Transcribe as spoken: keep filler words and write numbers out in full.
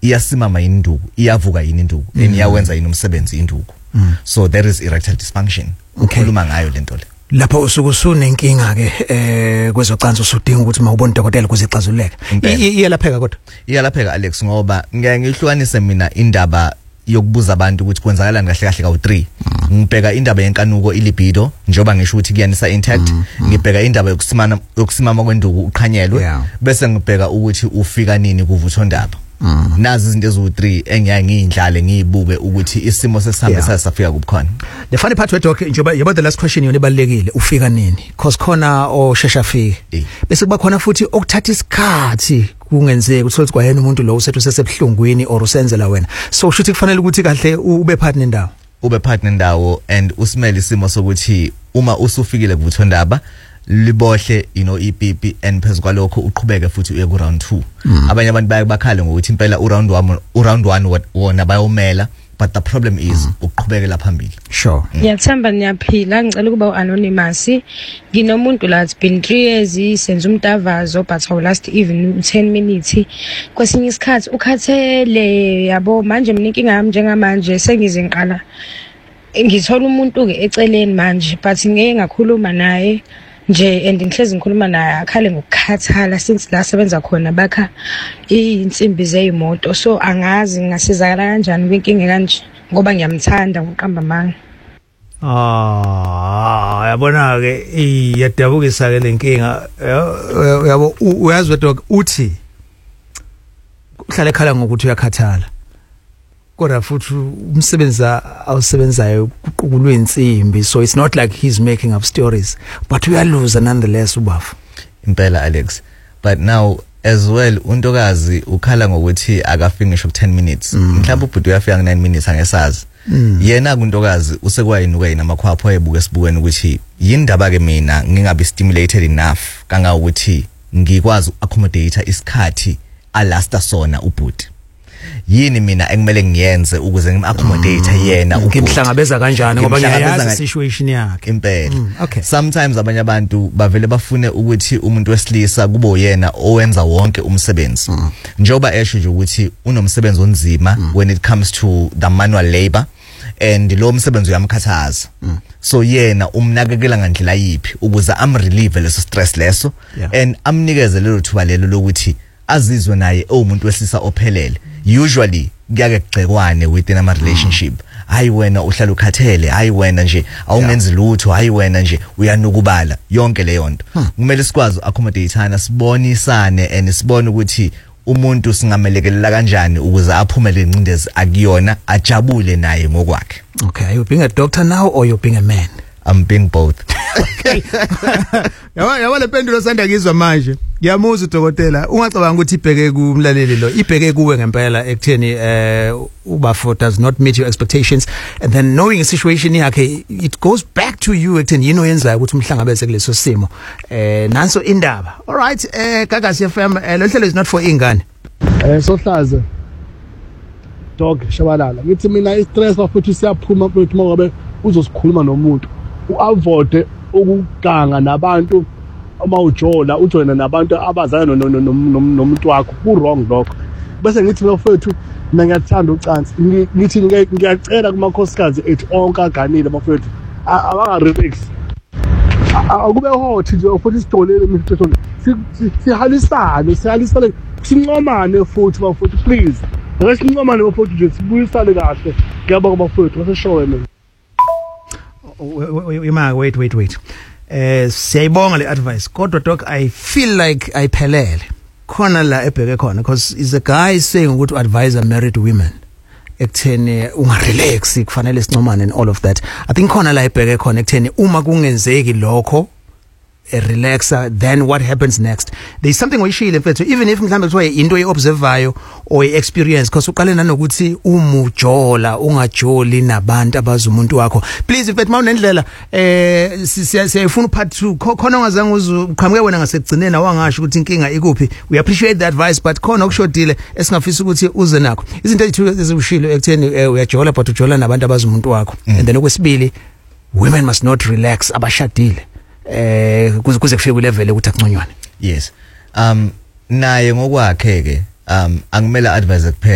iyasimama induku iyavuka yini induku mm. and iyawenza yini umsebenzi induku mm. so there is erectile dysfunction ukhuluma okay. ngayo lento le lapho usuku sunenkinga ke eh kwezocansi usudinga ukuthi mawubona udokotela kuzixazuleka iyalapheka kodwa iyalapheka Alex ngoba ngeke ngihlukanise mina indaba yokubuza abantu ukuthi kwenzakalani kahle kahle kawu three ngibheka indaba yenkanuko ilibido njoba ngisho ukuthi kuyanisa intact ngibheka indaba yokusimama yokusimama kwenduku uqhanyelwe bese ngibheka ukuthi ufika nini kuvutho ndaba Mm. nazi izinto ezu three engiya ngiyindlale ngiyibuke ukuthi isimo sesihambe yeah. sasafika kubukhona. The funny part wedok njoba yabo the last question yona ibalekile ufika nini cause khona oshesha afike yeah. bese kuba khona futhi okuthatha isikhathi kungenzeka ukuthi kwayena umuntu lo usethu sesebhlungwini or usenzela wena so shuthi kufanele ukuthi kahle ube partner ndawo ube partner ndawo and usimele isimo sokuthi uma usufikile kuvutho ndaba libohle you know ipipi and phezulu kwalokho uqhubeke futhi uye ku round two mm. abanye abantu baye bakhale ngokuthi impela u round one u round one wona bayomela but the problem is mm. uqhubekela phambili sure ngiyathemba niyaphila ngicela kuba anonymous nginomuntu la it's been three years senza umdavazo but our last even ten minutes kwesinye isikhathi ukhathele yabo manje mina inkinga yami njengamanje sengizinqala ngithola umuntu ke eceleni manje but ngeke ngakhuluma naye nje and ngihlezi ngikhuluma naye akhale ngokukhathala since la sebenza khona bakha insimbi zeyimoto so angazi ngasizakala kanjani kwinkinga kanje ngoba ngiyamthanda ngoqamba manga ah yabona ke iyadabukisa ke lenkinga yabo uyazi wedwa uthi uhlale khala ngokuthi uyakhathala kodwa futhi umsebenza awusebenzayo uqukulwe insimbi so it's not like he's making up stories but we are lose nonetheless ubafu impela Alex but now as well untokazi ukhala ngokuthi akafinishe ku ten minutes mhlawumbe ubhuti uyafika ku nine minutes angesazi mm. yena kuntokazi usekwayinuka yina amakhwapho ayebuke sibukweni ukuthi yindaba ke mina ngingabe stimulated enough kanga ukuthi ngikwazi accommodate isikhathi alasta sona ubhuti yini mina engimele ngiyenze ukuze ngimaccommodate mm. yena ukimhlangabeza kanjani ngoba ngiyayazi situation yakhe impela mm, okay. sometimes abanye abantu bavele bafune ukuthi umuntu wesilisa kubo yena owenza wonke umsebenzi mm. njoba esho nje ukuthi unomsebenzi onzima mm. when it comes to the manual labor and lo msebenzi uyamkhathaza mm. so yena umnakekela ngandlela yipi ukuze amrelieve leso stress leso yeah. and amnikeze lelo thuba lelo lokuthi azizwe naye umuntu wesilisa ophelele usually kuyake kugcekwane within ama relationship hayi wena uhlala ukhathele hayi wena nje awungenzi lutho hayi wena nje uyanukubala yonke leyo nto kumele sikwazi accommodateana sibonisane and sibone ukuthi umuntu singamelekelela kanjani ukuze aphumele incindezi akuyona ajabule naye ngokwakhe. Okay, are you being a doctor now or you being a man? I'm being both. Okay. Yawa yawa le pendulo sanda ngizwa manje. Ngiyamuza udokotela ungacabanga ukuthi ibheke kumlaleli lo ibheke kuwe ngempela ekutheni eh ubafo does not meet your expectations and then knowing a situation yakhe it goes back to you ekutheni yini oyenzayo ukuthi umhlangabeze kuleso simo eh nanso indaba. All right eh Gagasi F M lo hlelo is not for ingane. Eh Sohlaze dog shabalala ngithi mina istress bafuthi siyaphuma mfethu ngoba uzosikhuluma nomuntu uavoid ukuganga nabantu uma ujola ujoyina nabantu abazana nomuntu wakho ku wrong lokho bese ngithi bafethu mina ngiyathanda ucansi ngithi ngiyacela kumakhosikazi ethi onke aganile bafethu abanga relax akube hot nje futhi sitolele imithetho sihalisane sihalisane sincomane futhi bafethu please ngesincomane bafethu nje sibuyisane kahle ngiyabonga bafethu baseshowe mina. Wait, wait, wait. Eh siyayibonga le advice. Kodwa doc I feel like ayiphelele. Khona la ebheke khona because is a guy saying ukuthi advise a married women. Ekutheni unga relax kufanele sincomane and all of that. I think khona la ebheke khona ekutheni uma kungenzeki lokho a relaxer then what happens next there is something oyishile mfethu even if mhlambe kuthiwa into oyiobservayo or experience because uqale nanokuthi umujola ungajoli nabantu abazumuntu wakho please mfethu mawunendlela eh siyafuna part two khona ungazange uqhamuke wena ngasekugcineni awangasho ukuthi inkinga ikuphi we appreciate the advice but khona okushodile esingafisa ukuthi uze nakho izinto ezithu ezishilo ekutheni uyajola but ujola nabantu abazumuntu wakho and then okwesibili women must not relax abashadile eh kuze kuze kufike ku level ukuthi akunconywane. Yes um naye ngokwakhe ke um angimela advise kuphela